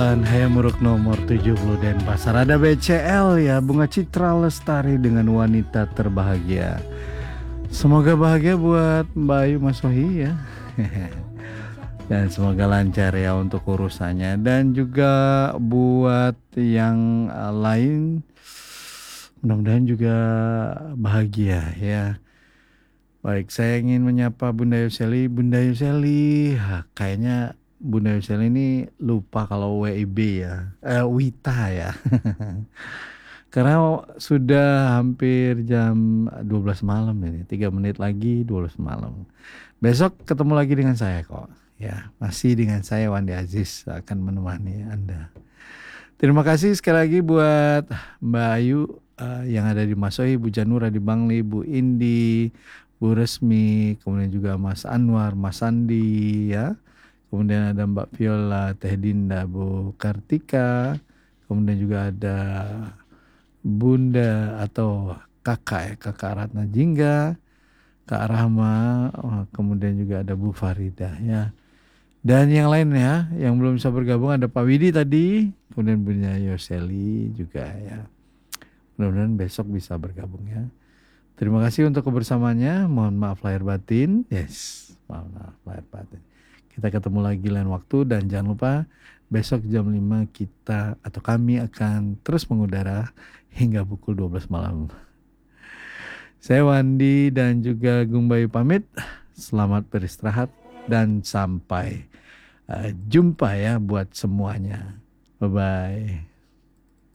Jalan Hayamuruk nomor 70 Denpasar. Ada BCL ya, Bunga Citra Lestari dengan Wanita Terbahagia. Semoga bahagia buat Mbak Ayu Mas Sohi ya. Dan semoga lancar ya untuk urusannya. Dan juga buat yang lain, mudah-mudahan juga bahagia ya. Baik, saya ingin menyapa Bunda Yuseli. Bunda Yuseli, kayaknya Bunda Yuseli ini lupa kalau WIB ya, Wita ya. Karena sudah hampir jam 12 malam ini, 3 menit lagi 12 malam. Besok ketemu lagi dengan saya kok. Ya, masih dengan saya Wandi Aziz akan menemani Anda. Terima kasih sekali lagi buat Mbak Ayu yang ada di Masoi, Bu Janura di Bangli, Bu Indi, Bu Resmi, kemudian juga Mas Anwar, Mas Sandi ya. Kemudian ada Mbak Viola, Teh Dinda, Bu Kartika. Kemudian juga ada Bunda atau Kakak ya, Kakak Ratna Jingga, Kak Rahma, kemudian juga ada Bu Farida ya. Dan yang lain ya, yang belum bisa bergabung ada Pak Widi tadi, kemudian Bunda Yoseli juga ya. Mudah-mudahan besok bisa bergabung ya. Terima kasih untuk kebersamaannya. Mohon maaf lahir batin. Yes, maaf lahir batin. Kita ketemu lagi lain waktu dan jangan lupa besok jam 5 kita atau kami akan terus mengudara hingga pukul 12 malam. Saya Wandi dan juga Gung Bayu pamit. Selamat beristirahat dan sampai jumpa ya buat semuanya. Bye-bye.